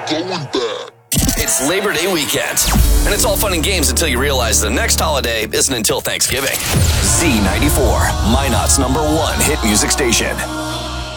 going back. It's Labor Day weekend, and it's all fun and games until you realize the next holiday isn't until Thanksgiving. Z94, Minot's #1 hit music station.